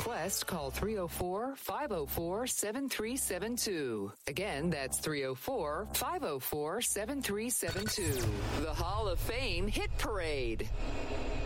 request, call 304-504-7372. Again, that's 304-504-7372. The Hall of Fame Hit Parade.